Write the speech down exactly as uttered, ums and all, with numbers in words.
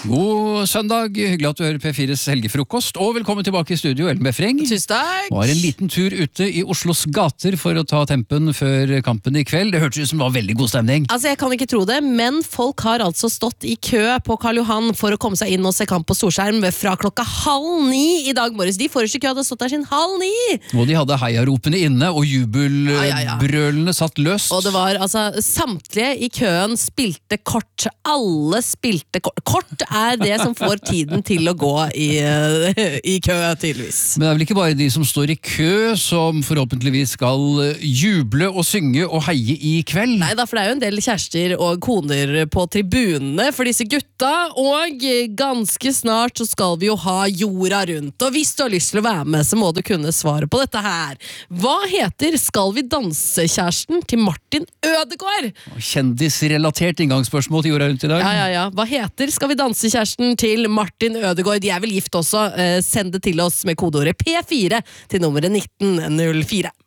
God søndag, hyggelig at du hører P fires helgefrokost, og velkommen tilbake i studio, Ellen Befreng. Tusen takk. Var en liten tur ute i Oslos gater for å ta tempen før kampen i kveld. Det hørtes ut som det var veldig god stemning. Altså, jeg kan ikke tro det, men folk har altså stått i kø på Karl Johan for å komme seg inn og se kamp på storskjerm fra klokka halv ni i dag morges. De forreste kø hadde stått der sin halv ni. Og de hadde heiaropene inne, og jubelbrølene satt løst. Og det var altså, samtlige i køen spilte kort. Alle spilte kort. Kort er det som får tiden til å gå i, i kø, tydeligvis. Men det er vel ikke bare de som står i kø som forhåpentligvis skal juble og synge og heie i kveld? Nei da, for det er jo en del kjærester og koner på tribunene for disse gutta, og ganske snart så skal vi jo ha jorda rundt. Og hvis du har lyst til å være med, så må du kunne svare på dette her. Hva heter Skal vi danse-kjæresten til Martin Ødegaard? Kjendisrelatert inngangsspørsmål til jorda rundt i dag. Ja, ja, ja. Hva heter Skal vi danse-kjæresten til Martin Ødegaard? De er vel gift også. Send det til oss med kodeordet P fire til nummeret nitten null fire.